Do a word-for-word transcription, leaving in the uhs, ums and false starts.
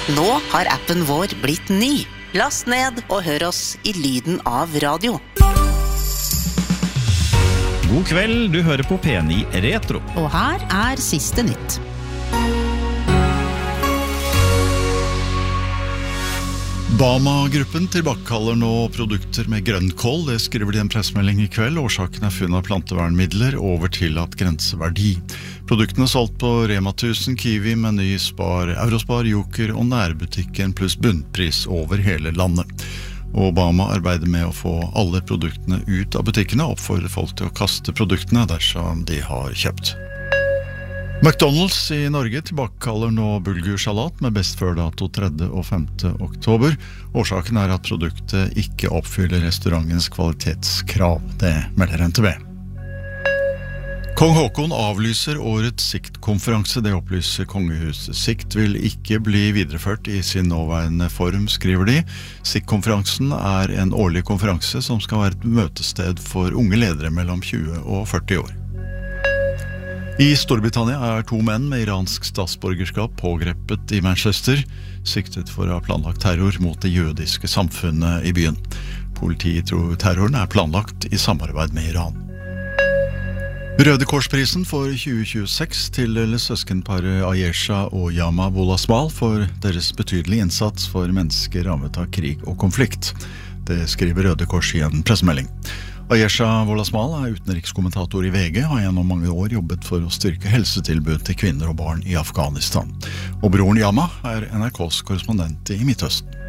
Nå har appen vår blitt ny. Last ned og hør oss i lyden av radio. God kveld, du hører på P ni Retro. Og her er siste nytt. Bama-gruppen tilbakekaller nå produkter med grønnkål. Det skriver de en pressmelding i kveld. Årsaken er funn av plantevernmidler over tillatt grenseverdi. Produktene er solgt på Rema tusen, Kiwi, Meny, Spar, Eurospar, Joker og nærbutikken pluss bunnpris over hele landet. Og Bama arbeider med å få alle produktene ut av butikkene og oppfordrer folk til å kaste produktene dersom de har kjøpt. McDonald's i Norge tilbakekaller nå bulgursalat med best før dato tredje og femte oktober. Årsaken er at produktet ikke oppfyller restaurantens kvalitetskrav. Det melder N T V. Kong Haakon avlyser årets siktkonferanse. Det opplyser kongehuset. Sikt vil ikke bli videreført i sin nåværende form, skriver de. Siktkonferansen er en årlig konferanse som skal være et møtested for unge ledere mellom tjue og førti år. I Storbritannia er to menn med iransk statsborgerskap pågrepet i Manchester, siktet for å ha planlagt terror mot det jødiske samfunnet i byen. Politiet tror terroren er planlagt i samarbeid med Iran. Røde Korsprisen for tjue tjueseks tildeles søskenparet Ayesha og Yama Wolasmal for deres betydelige innsats for mennesker rammet av krig og konflikt. Det skriver Røde Kors i en pressemelding. Ayesha Wolasmal er utenrikskommentator i V G, har gjennom mange år jobbet for å styrke helsetilbud til kvinner og barn i Afghanistan. Og broren Yama er N R K's korrespondent i Midtøsten.